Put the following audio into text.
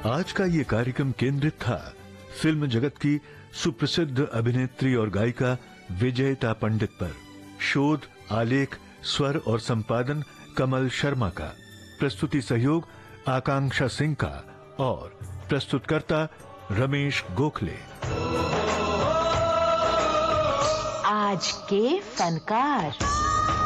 आज का ये कार्यक्रम केंद्रित था फिल्म जगत की सुप्रसिद्ध अभिनेत्री और गायिका विजयता पंडित पर। शोध, आलेख, स्वर और संपादन कमल शर्मा का। प्रस्तुति सहयोग आकांक्षा सिंह का और प्रस्तुतकर्ता रमेश गोखले। आज के फनकार।